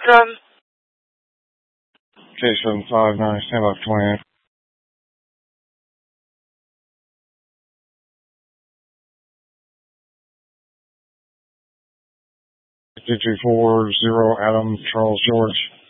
Drum. K759, stand by for 28. 2240 Adam Charles George.